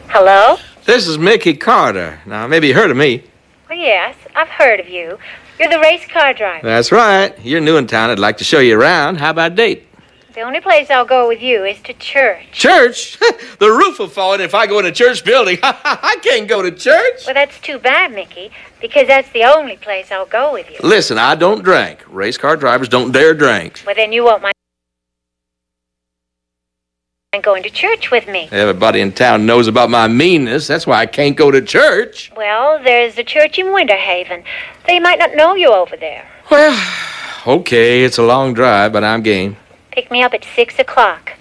Hello? This is Mickey Carter. Now, maybe you heard of me. Well, yes, I've heard of you. You're the race car driver. That's right. You're new in town. I'd like to show you around. How about a date? The only place I'll go with you is to church. Church? The roof will fall in if I go in a church building. I can't go to church. Well, that's too bad, Mickey, because that's the only place I'll go with you. Listen, I don't drink. Race car drivers don't dare drink. Well, then you won't mind going to church with me. Everybody in town knows about my meanness. That's why I can't go to church. Well, there's a church in Winter Haven. They might not know you over there. Well, okay, it's a long drive, but I'm game. Pick me up at 6 o'clock.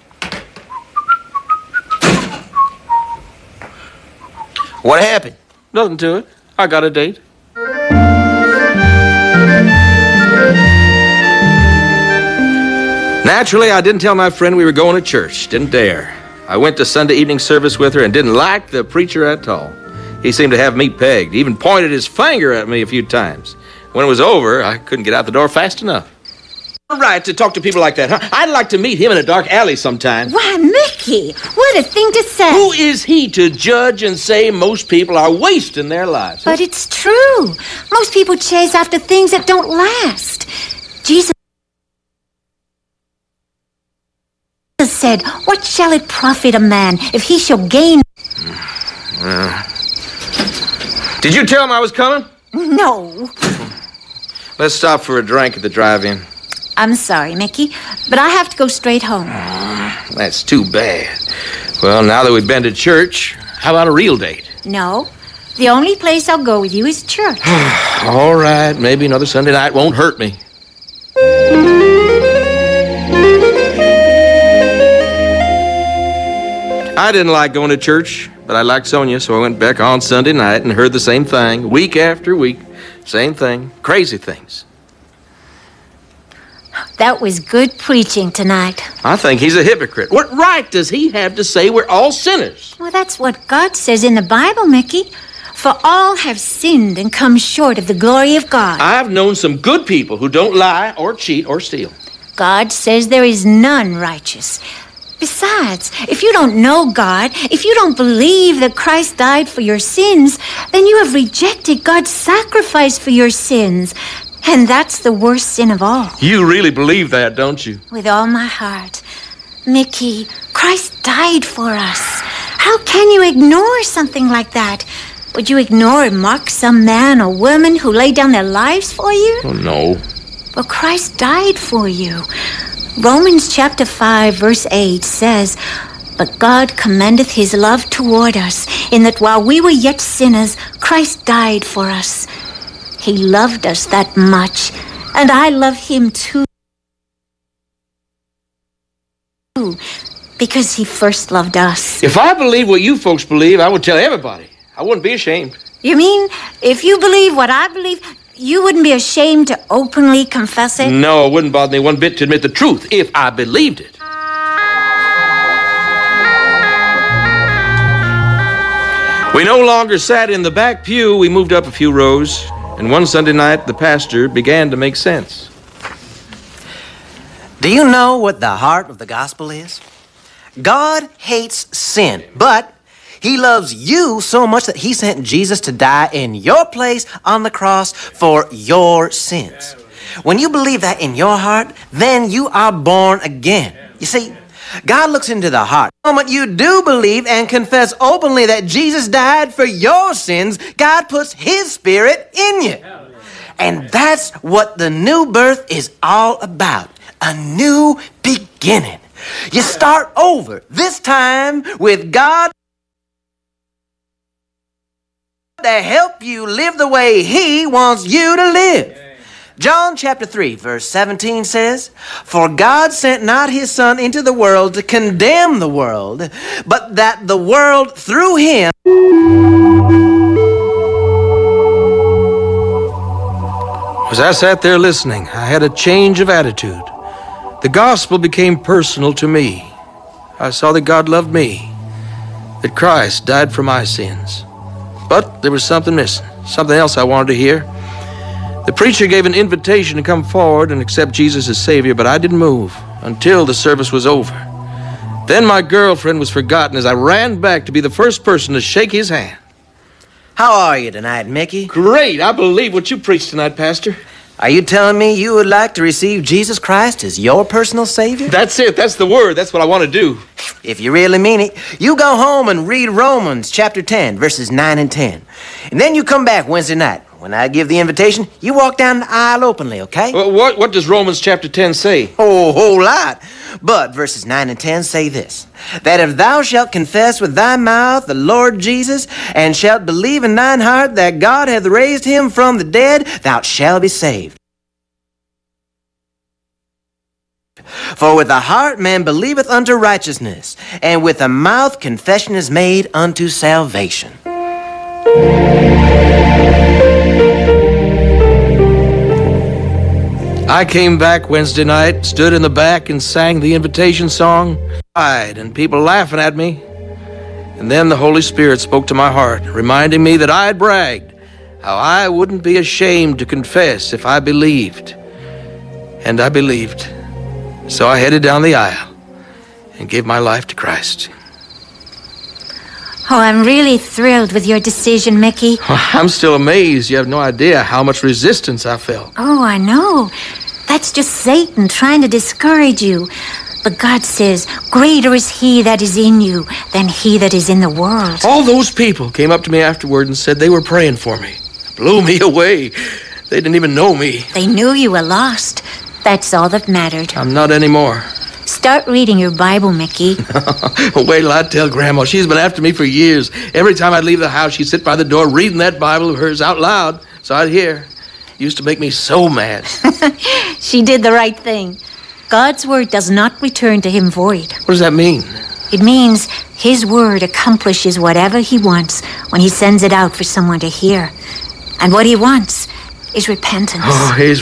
What happened? Nothing to it. I got a date. Naturally, I didn't tell my friend we were going to church. Didn't dare. I went to Sunday evening service with her and didn't like the preacher at all. He seemed to have me pegged. He even pointed his finger at me a few times. When it was over, I couldn't get out the door fast enough. All right to talk to people like that, huh? I'd like to meet him in a dark alley sometime. Why, Mickey, what a thing to say. Who is he to judge and say most people are wasting their lives? But it's true. Most people chase after things that don't last. Jesus said, "What shall it profit a man if he shall gain?" Did you tell him I was coming? No. Let's stop for a drink at the drive-in. I'm sorry, Mickey, but I have to go straight home. That's too bad. Well, now that we've been to church, how about a real date? No. The only place I'll go with you is church. All right, maybe another Sunday night won't hurt me. I didn't like going to church, but I liked Sonia, so I went back on Sunday night and heard the same thing, week after week. Same thing, crazy things. That was good preaching tonight. I think he's a hypocrite. What right does he have to say we're all sinners? Well, that's what God says in the Bible, Mickey. For all have sinned and come short of the glory of God. I've known some good people who don't lie or cheat or steal. God says there is none righteous. Besides, if you don't know God, if you don't believe that Christ died for your sins, then you have rejected God's sacrifice for your sins. And that's the worst sin of all. You really believe that, don't you? With all my heart. Mickey, Christ died for us. How can you ignore something like that? Would you ignore and mock some man or woman who laid down their lives for you? Oh, no. Well, Christ died for you. Romans chapter 5, verse 8 says, "But God commendeth his love toward us, in that while we were yet sinners, Christ died for us." He loved us that much, and I love him too, because he first loved us. If I believe what you folks believe, I would tell everybody. I wouldn't be ashamed. You mean, if you believe what I believe, you wouldn't be ashamed to openly confess it? No, it wouldn't bother me one bit to admit the truth if I believed it. We no longer sat in the back pew. We moved up a few rows. And one Sunday night, the pastor began to make sense. Do you know what the heart of the gospel is? God hates sin, but he loves you so much that he sent Jesus to die in your place on the cross for your sins. When you believe that in your heart, then you are born again. You see, God looks into the heart. The moment you do believe and confess openly that Jesus died for your sins, God puts his spirit in you. And that's what the new birth is all about. A new beginning. You start over, this time with God to help you live the way he wants you to live. John chapter 3, verse 17 says, "For God sent not his Son into the world to condemn the world, but that the world through him..." As I sat there listening, I had a change of attitude. The gospel became personal to me. I saw that God loved me, that Christ died for my sins. But there was something missing, something else I wanted to hear. The preacher gave an invitation to come forward and accept Jesus as Savior, but I didn't move until the service was over. Then my girlfriend was forgotten as I ran back to be the first person to shake his hand. How are you tonight, Mickey? Great. I believe what you preached tonight, Pastor. Are you telling me you would like to receive Jesus Christ as your personal Savior? That's it. That's the word. That's what I want to do. If you really mean it, you go home and read Romans chapter 10, verses 9 and 10. And then you come back Wednesday night. When I give the invitation, you walk down the aisle openly, okay? What does Romans chapter 10 say? Oh, a whole lot. But verses 9 and 10 say this, that if thou shalt confess with thy mouth the Lord Jesus, and shalt believe in thine heart that God hath raised him from the dead, thou shalt be saved. For with the heart man believeth unto righteousness, and with the mouth confession is made unto salvation. I came back Wednesday night, stood in the back and sang the invitation song, and people laughing at me. And then the Holy Spirit spoke to my heart, reminding me that I had bragged, how I wouldn't be ashamed to confess if I believed. And I believed. So I headed down the aisle and gave my life to Christ. Oh, I'm really thrilled with your decision, Mickey. I'm still amazed. You have no idea how much resistance I felt. Oh, I know. That's just Satan trying to discourage you. But God says, greater is he that is in you than he that is in the world. All those people came up to me afterward and said they were praying for me. It blew me away. They didn't even know me. They knew you were lost. That's all that mattered. I'm not anymore. Start reading your Bible, Mickey. Wait till I tell Grandma. She's been after me for years. Every time I'd leave the house, she'd sit by the door reading that Bible of hers out loud so I'd hear. It used to make me so mad. She did the right thing. God's word does not return to him void. What does that mean? It means his word accomplishes whatever he wants when he sends it out for someone to hear. And what he wants is repentance. Oh, his